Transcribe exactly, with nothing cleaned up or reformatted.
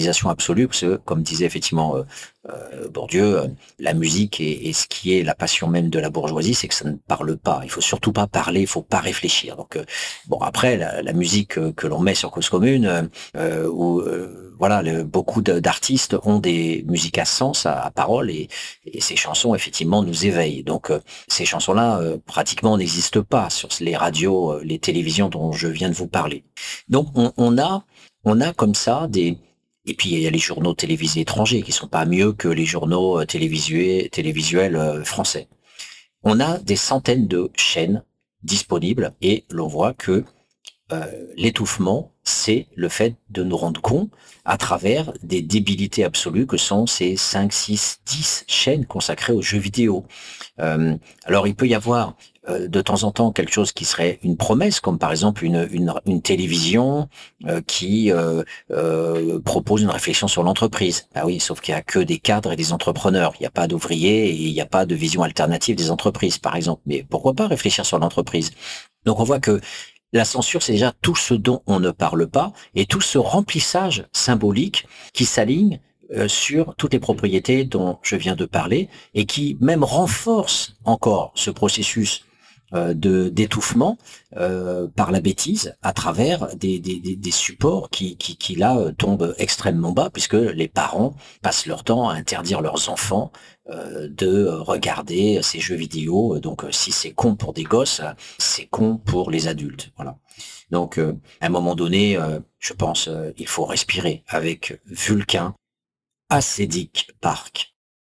commercialisation absolue, parce que, comme disait effectivement euh, euh, Bourdieu, euh, la musique et, et ce qui est la passion même de la bourgeoisie, c'est que ça ne parle pas. Il faut surtout pas parler, il faut pas réfléchir. Donc, euh, bon, après, la, la musique euh, que l'on met sur Cause Commune, euh, euh, où euh, voilà, le, beaucoup de- d'artistes ont des musiques à sens, à, à parole, et, et ces chansons, effectivement, nous éveillent. Donc, euh, ces chansons-là, euh, pratiquement, n'existent pas sur les radios, euh, les télévisions dont je viens de vous parler. Donc, on, on a, on a comme ça des... Et puis, il y a les journaux télévisés étrangers qui sont pas mieux que les journaux euh, télévisuels, télévisuels euh, français. On a des centaines de chaînes disponibles et l'on voit que euh, l'étouffement, c'est le fait de nous rendre compte à travers des débilités absolues que sont ces cinq, six, dix chaînes consacrées aux jeux vidéo. Euh, alors, il peut y avoir euh, de temps en temps quelque chose qui serait une promesse, comme par exemple une, une, une télévision euh, qui euh, euh, propose une réflexion sur l'entreprise. Ah oui, sauf qu'il n'y a que des cadres et des entrepreneurs. Il n'y a pas d'ouvriers et il n'y a pas de vision alternative des entreprises, par exemple. Mais pourquoi pas réfléchir sur l'entreprise? Donc, on voit que la censure, c'est déjà tout ce dont on ne parle pas et tout ce remplissage symbolique qui s'aligne euh, sur toutes les propriétés dont je viens de parler et qui même renforce encore ce processus euh, de d'étouffement euh, par la bêtise à travers des, des, des, des supports qui, qui, qui là euh, tombent extrêmement bas puisque les parents passent leur temps à interdire leurs enfants euh, de regarder ces jeux vidéo. Donc euh, si c'est con pour des gosses, c'est con pour les adultes. Voilà. Donc euh, à un moment donné, euh, je pense euh, il faut respirer avec Vulcain, Ascédic Park.